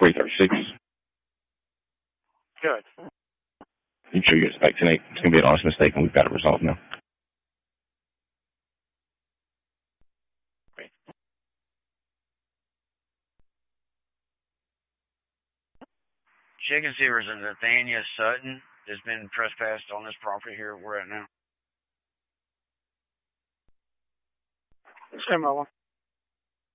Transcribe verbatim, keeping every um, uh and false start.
three thirty-six. Good. You sure you're expecting it? It's going to be an honest mistake, and we've got it resolved now. Great. Chicken Seavers and Nathaniel Sutton has been trespassed on this property here we're at now. Same level.